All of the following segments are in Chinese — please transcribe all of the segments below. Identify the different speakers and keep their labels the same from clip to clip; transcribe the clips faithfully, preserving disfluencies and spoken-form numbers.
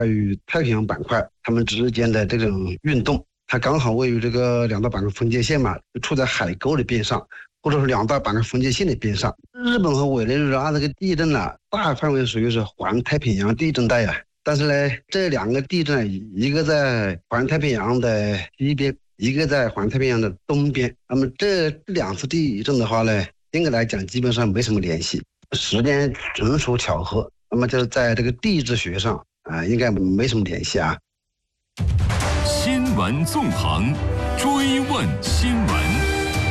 Speaker 1: 与太平洋板块它们之间的这种运动，它刚好位于这个两大板块分界线嘛，处在海沟的边上，或者是两大板块分界线的边上。日本和委内瑞拉这个地震呢、啊，大范围属于是环太平洋地震带啊。但是呢，这两个地震，一个在环太平洋的西边，一个在环太平洋的东边。那么这两次地震的话呢，应该来讲基本上没什么联系，时间纯属巧合。那么就是在这个地质学上啊、呃，应该没什么联系啊。
Speaker 2: 新闻纵横，追问新闻。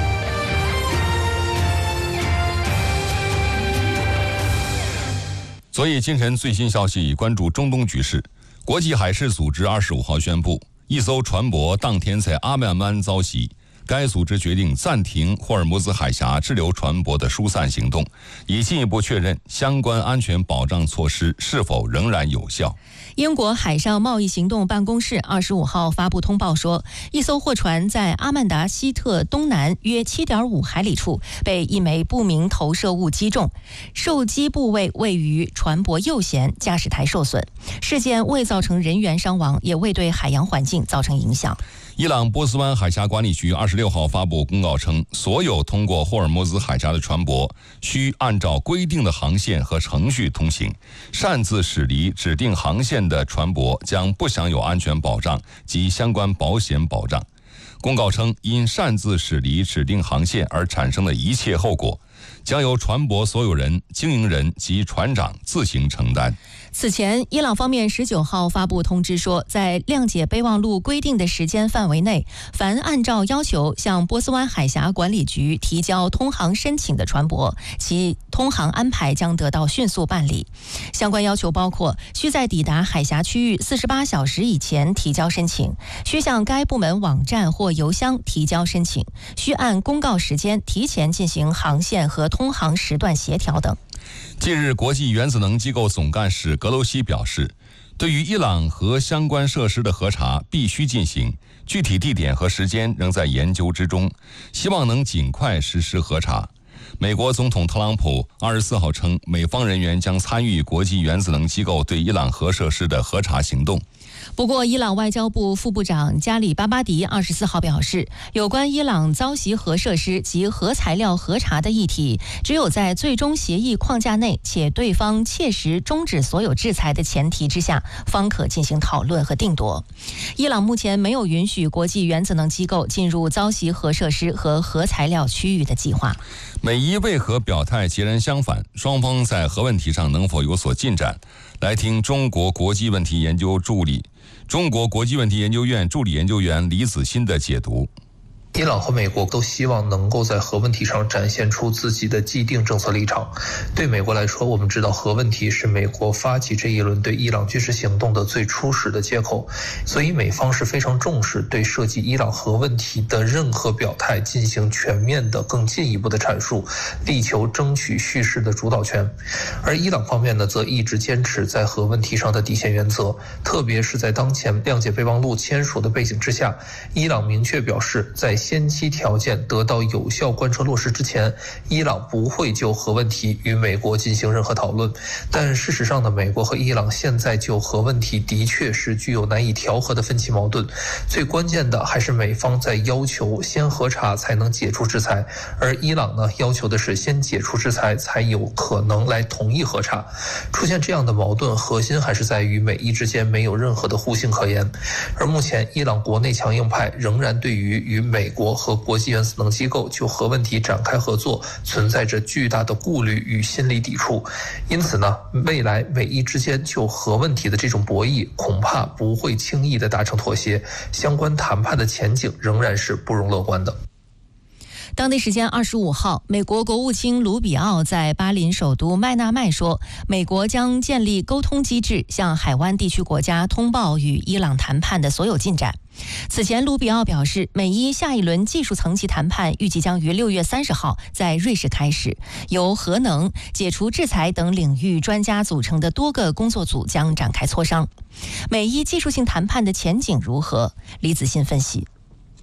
Speaker 2: 昨夜今晨最新消息，关注中东局势。国际海事组织二十五号宣布，一艘船舶当天在阿曼湾遭袭，该组织决定暂停霍尔木兹海峡滞留船舶的疏散行动，以进一步确认相关安全保障措施是否仍然有效。
Speaker 3: 英国海上贸易行动办公室二十五号发布通报说，一艘货船在阿曼达希特东南约 七点五海里处被一枚不明投射物击中，受击部位位于船舶右舷，驾驶台受损。事件未造成人员伤亡，也未对海洋环境造成影响。
Speaker 2: 伊朗波斯湾海峡管理局二十六号发布公告称，所有通过霍尔木兹海峡的船舶需按照规定的航线和程序通行，擅自驶离指定航线的船舶将不享有安全保障及相关保险保障。公告称，因擅自驶离指定航线而产生的一切后果，将由船舶所有人、经营人及船长自行承担。
Speaker 3: 此前，伊朗方面十九号发布通知说，在谅解备忘录规定的时间范围内，凡按照要求向波斯湾海峡管理局提交通航申请的船舶，其通航安排将得到迅速办理。相关要求包括：需在抵达海峡区域四十八小时以前提交申请，需向该部门网站或邮箱提交申请，需按公告时间提前进行航线和通航时段协调等。
Speaker 2: 近日，国际原子能机构总干事格罗西表示，对于伊朗核相关设施的核查必须进行，具体地点和时间仍在研究之中，希望能尽快实施核查。美国总统特朗普二十四号称，美方人员将参与国际原子能机构对伊朗核设施的核查行动。
Speaker 3: 不过，伊朗外交部副部长加里巴巴迪二十四号表示，有关伊朗遭袭核设施及核材料核查的议题，只有在最终协议框架内，且对方切实终止所有制裁的前提之下，方可进行讨论和定夺。伊朗目前没有允许国际原子能机构进入遭袭核设施和核材料区域的计划。
Speaker 2: 美伊为何表态截然相反？双方在核问题上能否有所进展？来听中国国际问题研究助理、中国国际问题研究院助理研究员李子欣的解读。
Speaker 4: 伊朗和美国都希望能够在核问题上展现出自己的既定政策立场。对美国来说，我们知道核问题是美国发起这一轮对伊朗军事行动的最初始的借口，所以美方是非常重视对涉及伊朗核问题的任何表态进行全面的、更进一步的阐述，力求争取叙事的主导权。而伊朗方面呢，则一直坚持在核问题上的底线原则，特别是在当前谅解备忘录签署的背景之下，伊朗明确表示，在先期条件得到有效贯彻落实之前，伊朗不会就核问题与美国进行任何讨论。但事实上呢，美国和伊朗现在就核问题的确是具有难以调和的分歧矛盾。最关键的还是美方在要求先核查才能解除制裁，而伊朗呢要求的是先解除制裁才有可能来同意核查。出现这样的矛盾，核心还是在于美伊之间没有任何的互信可言。而目前伊朗国内强硬派仍然对于与美美国和国际原子能机构就核问题展开合作存在着巨大的顾虑与心理抵触，因此呢，未来美伊之间就核问题的这种博弈恐怕不会轻易的达成妥协，相关谈判的前景仍然是不容乐观的。
Speaker 3: 当地时间二十五号，美国国务卿卢比奥在巴林首都麦纳麦说，美国将建立沟通机制，向海湾地区国家通报与伊朗谈判的所有进展。此前，卢比奥表示，美伊下一轮技术层级谈判预计将于六月三十号在瑞士开始，由核能、解除制裁等领域专家组成的多个工作组将展开磋商。美伊技术性谈判的前景如何？李子欣分析。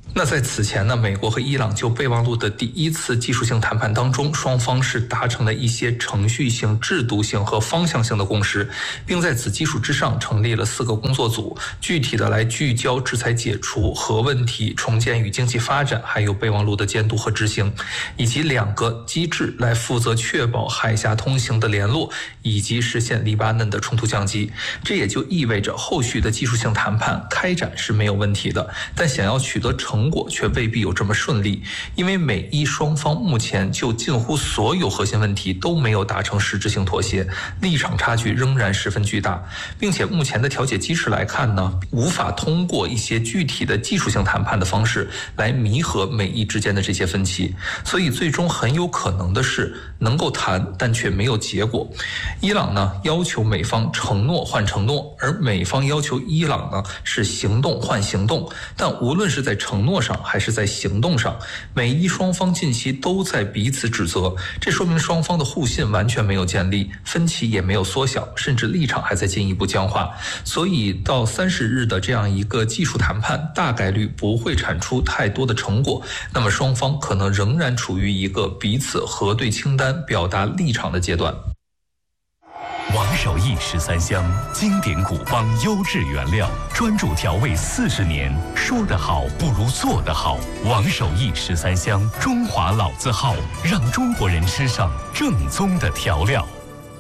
Speaker 4: 那在此前呢，美国和伊朗就备忘录的第一次技术性谈判当中，双方是达成了一些程序性、制度性和方向性的共识，并在此基础之上成立了四个工作组，具体的来聚焦制裁解除、核问题、重建与经济发展，还有备忘录的监督和执行，以及两个机制来负责确保海峡通行的联络，以及实现黎巴嫩的冲突降级。这也就意味着后续的技术性谈判开展是没有问题的，但想要取得成果却未必有这么顺利，因为美伊双方目前就近乎所有核心问题都没有达成实质性妥协，立场差距仍然十分巨大，并且目前的调解机制来看呢，无法通过一些具体的技术性谈判的方式来弥合美伊之间的这些分歧，所以最终很有可能的是能够谈，但却没有结果。伊朗呢要求美方承诺换承诺，而美方要求伊朗呢是行动换行动，但无论是在承诺上还是在行动上，美伊双方近期都在彼此指责，这说明双方的互信完全没有建立，分歧也没有缩小，甚至立场还在进一步僵化。所以到三十日的这样一个技术谈判，大概率不会产出太多的成果，那么双方可能仍然处于一个彼此核对清单、表达立场的阶段。
Speaker 5: 王守义十三香，经典古方优质原料，专注调味四十年，说得好不如做得好。王守义十三香，中华老字号，让中国人吃上正宗的调料。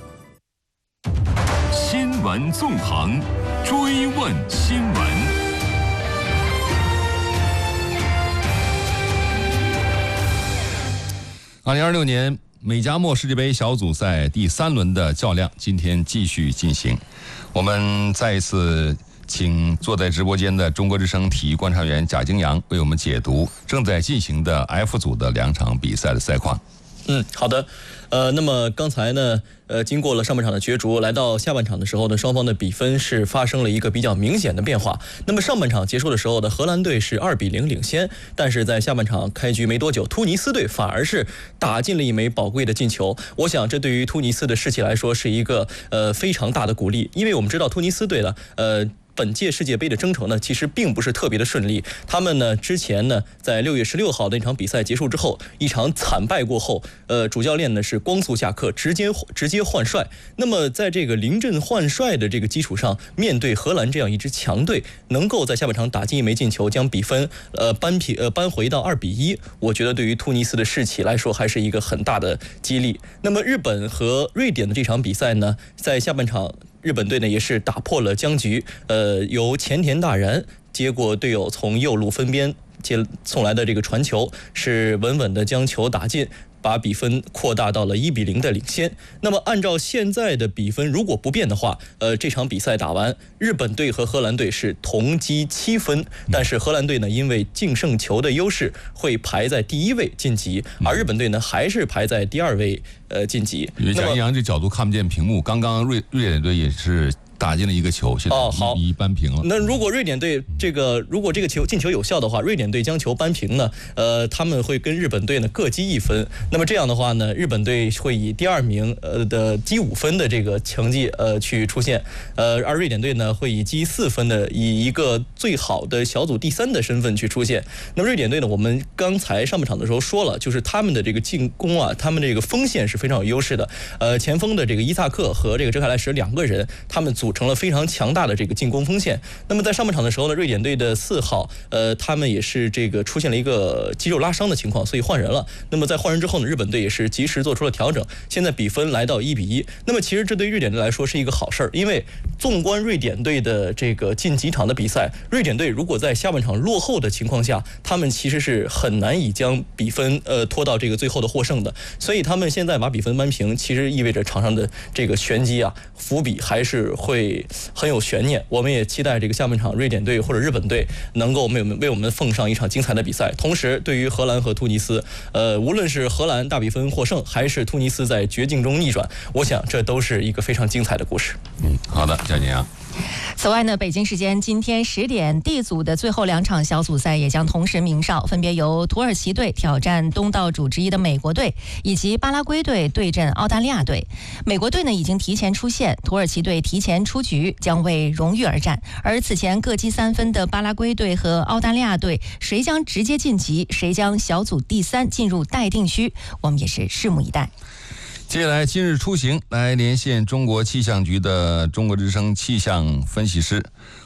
Speaker 5: 新闻纵横，追问新闻。
Speaker 2: 二零二六年美加墨世界杯小组赛第三轮的较量今天继续进行，我们再一次请坐在直播间的中国之声体育观察员贾京阳为我们解读正在进行的 F 组的两场比赛的赛况。
Speaker 6: 嗯，好的。呃，那么刚才呢，呃，经过了上半场的角逐，来到下半场的时候呢，双方的比分是发生了一个比较明显的变化。那么上半场结束的时候呢，荷兰队是二比零领先，但是在下半场开局没多久，突尼斯队反而是打进了一枚宝贵的进球。我想这对于突尼斯的士气来说是一个呃非常大的鼓励，因为我们知道突尼斯队呢，呃。本届世界杯的征程呢，其实并不是特别的顺利。他们呢，之前呢，在六月十六号的那场比赛结束之后，一场惨败过后，呃，主教练呢是光速下课，直接直接换帅。那么在这个临阵换帅的这个基础上，面对荷兰这样一支强队，能够在下半场打进一枚进球，将比分呃扳平呃扳回到二比一，我觉得对于突尼斯的士气来说，还是一个很大的激励。那么日本和瑞典的这场比赛呢，在下半场。日本队呢也是打破了僵局，呃，由前田大然接过队友从右路分边接送来的这个传球，是稳稳的将球打进，把比分扩大到了一比零的领先。那么按照现在的比分，如果不变的话，呃，这场比赛打完，日本队和荷兰队是同积七分，但是荷兰队呢因为净胜球的优势会排在第一位晋级，而日本队呢还是排在第二位呃晋级。
Speaker 2: 因为贾一阳这角度看不见屏幕，刚刚瑞瑞典队也是打进了一个球，现在一扳平了。
Speaker 6: 那如果瑞典队这个如果这个球进球有效的话，瑞典队将球扳平呢，呃，他们会跟日本队呢各积一分。那么这样的话呢，日本队会以第二名呃的积五分的这个成绩呃去出现，呃，而瑞典队呢会以积四分的以一个最好的小组第三的身份去出现。那么瑞典队呢，我们刚才上半场的时候说了，就是他们的这个进攻啊，他们这个锋线是非常有优势的。呃，前锋的这个伊萨克和这个哲凯莱什两个人，他们组成了非常强大的这个进攻锋线。那么在上半场的时候呢，瑞典队的四号，呃，他们也是这个出现了一个肌肉拉伤的情况，所以换人了。那么在换人之后呢，日本队也是及时做出了调整，现在比分来到一比一。那么其实这对瑞典队来说是一个好事儿，因为纵观瑞典队的这个近几场的比赛，瑞典队如果在下半场落后的情况下，他们其实是很难以将比分呃拖到这个最后的获胜的。所以他们现在把比分扳平，其实意味着场上的这个玄机啊，伏笔还是会很有悬念。我们也期待这个下半场瑞典队或者日本队能够为我们为我们奉上一场精彩的比赛。同时对于荷兰和突尼斯，呃，无论是荷兰大比分获胜，还是突尼斯在绝境中逆转，我想这都是一个非常精彩的故事。
Speaker 2: 嗯，好的，贾景阳。
Speaker 3: 此外呢，北京时间今天十点 ，D 组的最后两场小组赛也将同时鸣哨，分别由土耳其队挑战东道主之一的美国队，以及巴拉圭队对阵澳大利亚队。美国队呢已经提前出线，土耳其队提前出局，将为荣誉而战。而此前各积三分的巴拉圭队和澳大利亚队，谁将直接晋级，谁将小组第三进入待定区，我们也是拭目以待。
Speaker 2: 接下来，今日出行来连线中国气象局的中国之声气象分析师